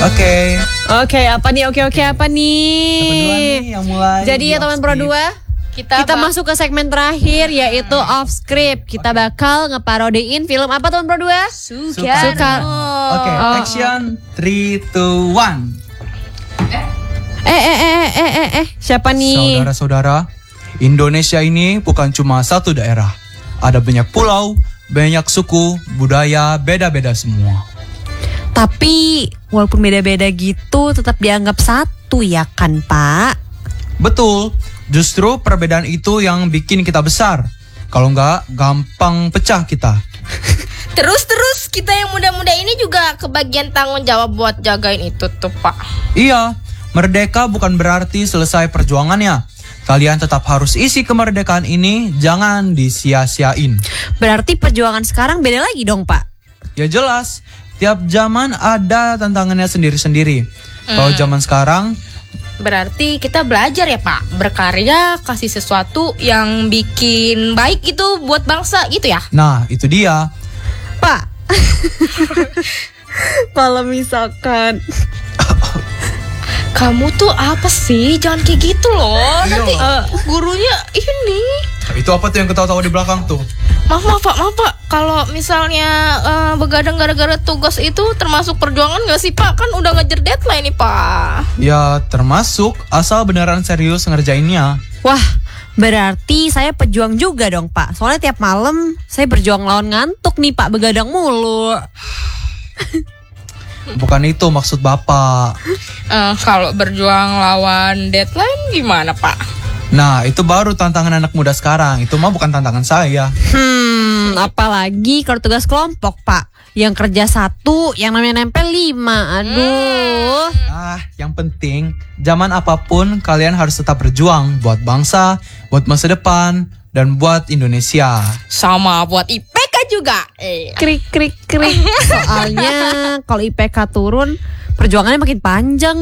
Oke. Oke, apa nih? Oke, apa Siapa duluan nih nih? yang mulai? Jadi ya teman Pro 2, kita Bak- masuk ke segmen terakhir yaitu off script. Kita bakal ngeparodiin film apa teman Pro 2? Suka. Oke, Oh. action 3, 2, 1. Siapa nih? Saudara-saudara, Indonesia ini bukan cuma satu daerah. Ada banyak pulau, banyak suku, budaya, beda-beda semua. Tapi walaupun beda-beda gitu tetap dianggap satu ya kan Pak? Betul, justru perbedaan itu yang bikin kita besar. Kalau nggak, gampang pecah kita. Terus kita yang muda-muda ini juga kebagian tanggung jawab buat jagain itu tuh Pak. Iya, merdeka bukan berarti selesai perjuangannya. Kalian tetap harus isi kemerdekaan ini, jangan disia-siain. Berarti perjuangan sekarang beda lagi dong Pak? Ya jelas, tiap zaman ada tantangannya sendiri-sendiri. Kalau zaman sekarang, Berarti kita belajar ya Pak, berkarya, kasih sesuatu yang bikin baik gitu buat bangsa gitu ya. nah itu dia. Pak, kalau misalkan Kamu tuh apa sih? Jangan kayak gitu loh. Iya. Nanti gurunya ini. Itu apa tuh yang ketawa-tawa di belakang tuh? Maaf Pak. Kalau misalnya begadang gara-gara tugas itu termasuk perjuangan gak sih Pak? Kan udah ngejar deadline nih Pak. Ya termasuk, asal beneran serius ngerjainnya. wah, berarti saya pejuang juga dong Pak. Soalnya tiap malam saya berjuang lawan ngantuk nih Pak, begadang mulu. Bukan itu maksud Bapak. Kalau berjuang lawan deadline gimana Pak? Nah itu baru tantangan anak muda sekarang. Itu mah bukan tantangan saya. Apalagi kalau tugas kelompok Pak, yang kerja 1, yang namanya nempel 5. Aduh. Yang penting zaman apapun kalian harus tetap berjuang buat bangsa, buat masa depan, dan buat Indonesia. Sama buat IPK juga. Krik. Soalnya kalau IPK turun, perjuangannya makin panjang.